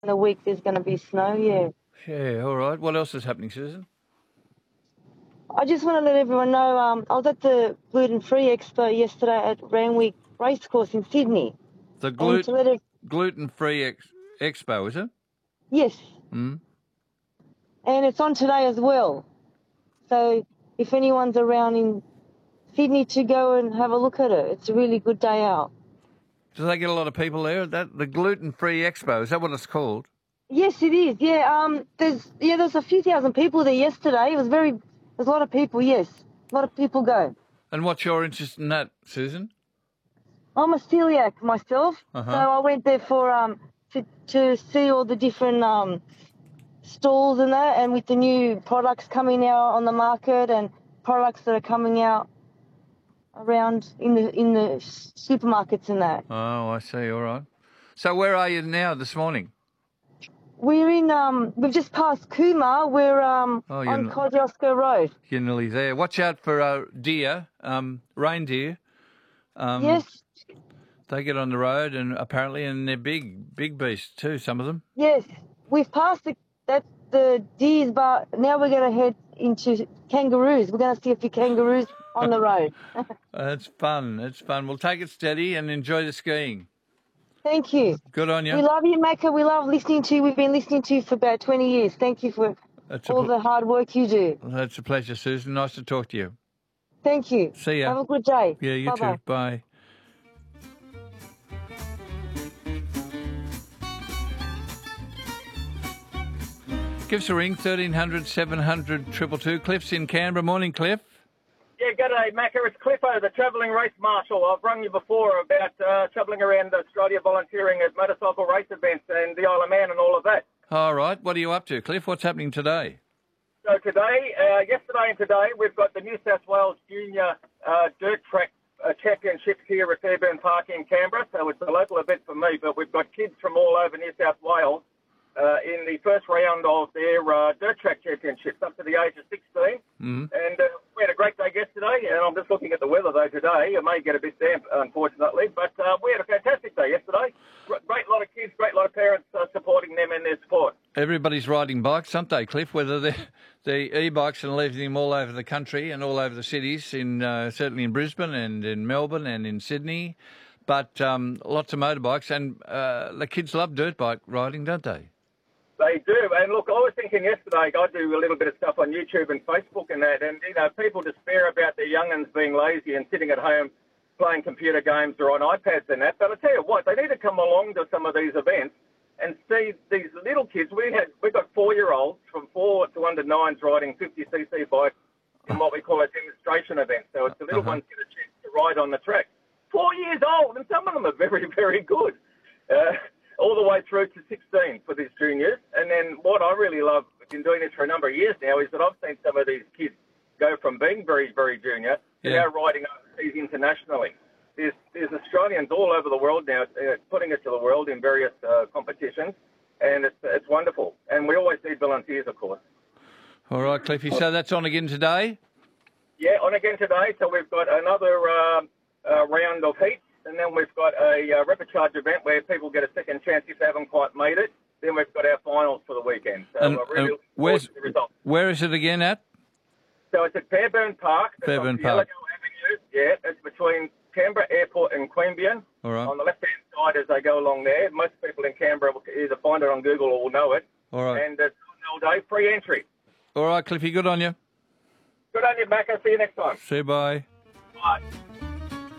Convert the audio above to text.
a week there's going to be snow, yeah. Yeah, all right. What else is happening, Susan? I just want to let everyone know I was at the Gluten Free Expo yesterday at Randwick Racecourse in Sydney. The And to let gluten-free expo, is it? Yes. Mm. And it's on today as well. So if anyone's around in Sydney to go and have a look at it, it's a really good day out. Do they get a lot of people there? The gluten-free expo, is that what it's called? Yes, it is. Yeah. There's a few thousand people there yesterday. There's a lot of people. Yes, a lot of people go. And what's your interest in that, Susan? I'm a celiac myself, so I went there for to see all the different stalls and that, and with the new products coming out on the market and products that are coming out around in the supermarkets and that. Oh, I see. All right. So where are you now this morning? We're we've just passed Cooma. We're on Kosciuszko Road. You're nearly there. Watch out for deer, reindeer. Yes. They get on the road and they're big beasts too, some of them. Yes. We've passed the deers, but now we're going to head into kangaroos. We're going to see a few kangaroos on the road. It's fun. It's fun. We'll take it steady and enjoy the skiing. Thank you. Good on you. We love you, Macca. We love listening to you. We've been listening to you for about 20 years. Thank you for all the hard work you do. That's a pleasure, Susan. Nice to talk to you. Thank you. See ya. Have a good day. Yeah, you Bye-bye. too. Bye. Give us a ring, 1300 700 222. Cliff's in Canberra. Morning, Cliff. Yeah, g'day, Macca. It's Cliffo, the travelling race marshal. I've rung you before about travelling around Australia volunteering at motorcycle race events and the Isle of Man and all of that. All right. What are you up to, Cliff? What's happening today? So today, yesterday and today, we've got the New South Wales Junior Dirt Track Championships here at Fairburn Park in Canberra. So it's a local event for me, but we've got kids from all over New South Wales in the first round of their Dirt Track Championships up to the age of 16. Mm-hmm. And we had a great day yesterday, and I'm just looking at the weather, though, today. It may get a bit damp, unfortunately, but we had a fantastic day yesterday. Great lot of kids, great lot of parents supporting them in their sport. Everybody's riding bikes, aren't they, Cliff? Whether they're the e-bikes and leaving them all over the country and all over the cities, certainly in Brisbane and in Melbourne and in Sydney. But lots of motorbikes, and the kids love dirt bike riding, don't they? They do. And look, I was thinking yesterday, I do a little bit of stuff on YouTube and Facebook and that, and, people despair about their young'uns being lazy and sitting at home playing computer games or on iPads and that. But I tell you what, they need to come along to some of these events and see these little kids. We got 4-year-olds from 4 to under 9s riding 50cc bikes in what we call a demonstration event. So it's the little ones get a chance to ride on the track. 4 years old, and some of them are very, very good. All the way through to 16 for these juniors. And then what I really love, I've been doing this for a number of years now, is that I've seen some of these kids go from being very, very junior to now riding overseas internationally. There's Australians all over the world now putting it to the world in various competitions, and it's wonderful. And we always need volunteers, of course. All right, Cliffy, so that's on again today? Yeah, on again today. So we've got another round of heats. And then we've got a rapid charge event where people get a second chance if they haven't quite made it. Then we've got our finals for the weekend. So I'm really looking forward to the results. Where is it again at? So it's at Fairburn Park. Fairburn Park. Avenue. Yeah, it's between Canberra Airport and Queanbeyan. All right. On the left-hand side as they go along there. Most people in Canberra will either find it on Google or will know it. All right. And it's all day, free entry. All right, Cliffy, good on you. Good on you, Mac. I'll see you next time. See you, bye. Bye.